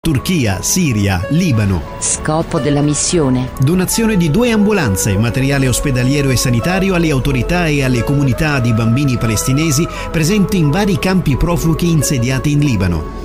Turchia, Siria, Libano. Scopo della missione: Donazione di 2 ambulanze, materiale ospedaliero e sanitario alle autorità e alle comunità di bambini palestinesi presenti in vari campi profughi insediati in Libano.